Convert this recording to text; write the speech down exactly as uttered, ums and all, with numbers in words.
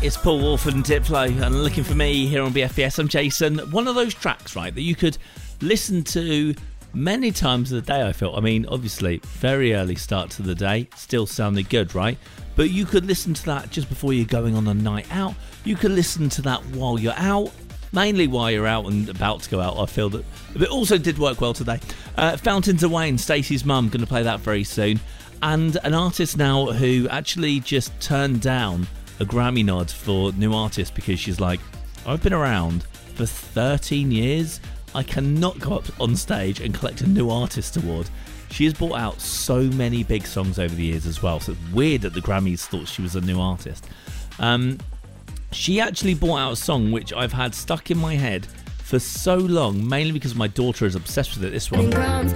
It's Paul Wolford and Diplo and Looking For Me here on B F B S. I'm Jason. One of those tracks, right, that you could listen to many times of the day, I feel. I mean, obviously, very early start to the day, still sounded good, right? But you could listen to that just before you're going on a night out. You could listen to that while you're out, mainly while you're out and about to go out. I feel that it also did work well today. Uh, Fountains of Wayne, Stacey's mum, going to play that very soon. And an artist now who actually just turned down a Grammy nod for new artist because she's like, I've been around for thirteen years. I cannot go up on stage and collect a new artist award. She has brought out so many big songs over the years as well, so it's weird that the Grammys thought she was a new artist. Um, she actually brought out a song which I've had stuck in my head for so long, mainly because my daughter is obsessed with it. This one.